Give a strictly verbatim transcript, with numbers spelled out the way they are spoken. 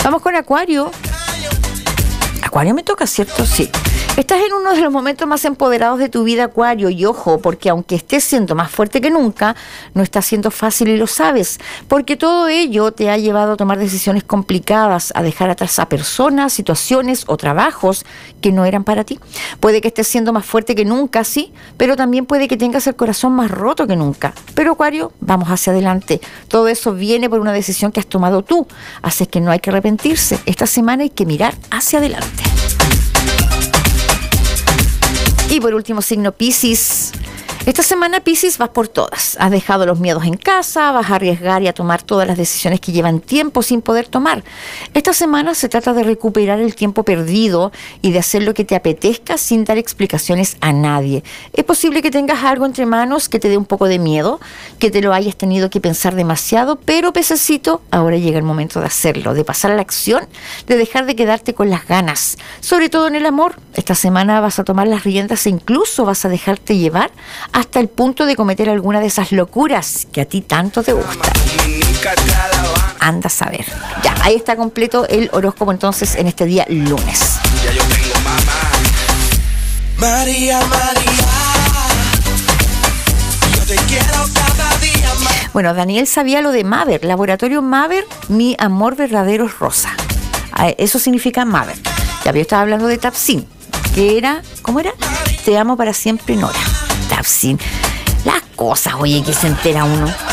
Vamos con Acuario. Acuario me toca, ¿cierto? Sí. Estás en uno de los momentos más empoderados de tu vida, Acuario, y ojo, porque aunque estés siendo más fuerte que nunca, no está siendo fácil y lo sabes, porque todo ello te ha llevado a tomar decisiones complicadas, a dejar atrás a personas, situaciones o trabajos que no eran para ti. Puede que estés siendo más fuerte que nunca, sí, pero también puede que tengas el corazón más roto que nunca. Pero Acuario, vamos hacia adelante. Todo eso viene por una decisión que has tomado tú, así que no hay que arrepentirse. Esta semana hay que mirar hacia adelante. Y por último, signo Piscis. Esta semana, Piscis, vas por todas. Has dejado los miedos en casa, vas a arriesgar y a tomar todas las decisiones que llevan tiempo sin poder tomar. Esta semana se trata de recuperar el tiempo perdido y de hacer lo que te apetezca sin dar explicaciones a nadie. Es posible que tengas algo entre manos que te dé un poco de miedo, que te lo hayas tenido que pensar demasiado, pero pececito, ahora llega el momento de hacerlo, de pasar a la acción, de dejar de quedarte con las ganas. Sobre todo en el amor, esta semana vas a tomar las riendas e incluso vas a dejarte llevar hasta el punto de cometer alguna de esas locuras que a ti tanto te gustan. Anda a saber. Ya, ahí está completo el horóscopo entonces en este día lunes. Ya yo tengo mamá. María, María, yo te quiero cada día más. Bueno, Daniel sabía lo de Maver, Laboratorio Maver, mi amor verdadero es rosa. Eso significa Maver. Ya yo estaba hablando de Tapsin, que era, ¿cómo era? Te amo para siempre, Nora. Tapsin. Las cosas, oye, que se entera uno.